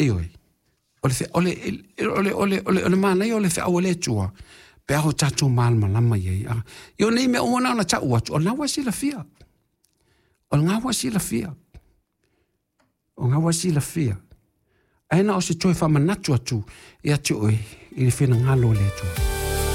oi. Ole mana ole fe awole tua. Pe aho tatu malma lama ye. Yo nei me ona na cha ua. O na wasi la fia. O nga wasi la fia. O nga wasi la fia. Aina o se toi fa manatu atu. Ia tu oi. Ili fina ngalo le tua.